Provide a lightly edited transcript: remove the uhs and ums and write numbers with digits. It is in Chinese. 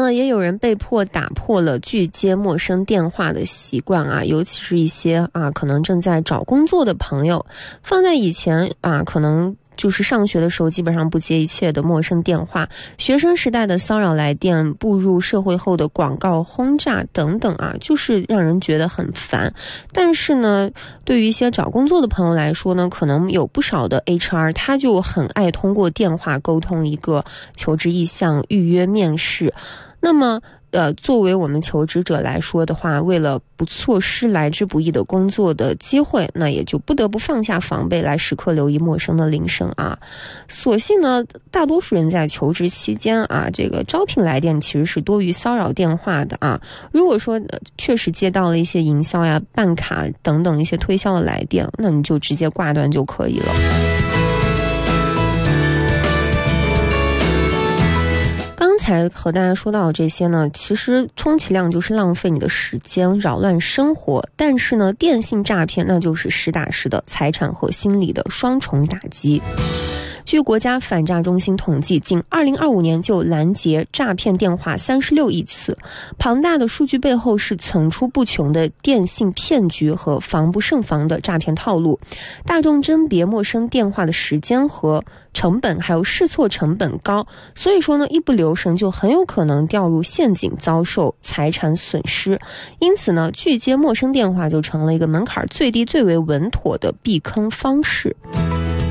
呢，也有人被迫打破了拒接陌生电话的习惯啊，尤其是一些可能正在找工作的朋友，放在以前可能就是上学的时候基本上不接一切的陌生电话，学生时代的骚扰来电，步入社会后的广告轰炸等等就是让人觉得很烦。但是呢，对于一些找工作的朋友来说呢，可能有不少的 HR 他就很爱通过电话沟通一个求职意向，预约面试。那么作为我们求职者来说的话，为了不错失来之不易的工作的机会，那也就不得不放下防备，来时刻留意陌生的铃声所幸呢，大多数人在求职期间这个招聘来电其实是多于骚扰电话的如果说确实接到了一些营销呀、办卡等等一些推销的来电，那你就直接挂断就可以了。刚才和大家说到这些呢，其实充其量就是浪费你的时间，扰乱生活。但是呢，电信诈骗那就是实打实的财产和心理的双重打击。据国家反诈中心统计，仅2025年就拦截诈骗电话36亿次，庞大的数据背后是层出不穷的电信骗局和防不胜防的诈骗套路。大众甄别陌生电话的时间和成本还有试错成本高，所以说呢，一不留神就很有可能掉入陷阱，遭受财产损失。因此呢，拒接陌生电话就成了一个门槛最低、最为稳妥的避坑方式。